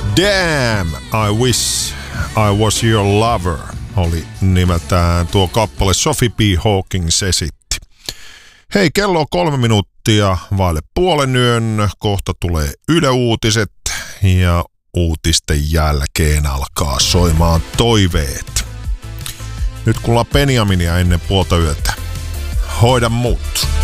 Damn, I wish I was your lover oli nimeltään tuo kappale. Sophie B. Hawkins esitti. Hei, kello on 3 minuuttia vaille puolen yön. Kohta tulee Yle Uutiset ja uutisten jälkeen alkaa soimaan toiveet. Nyt kuullaan Benjaminia ennen puolta yötä. Hoida mut.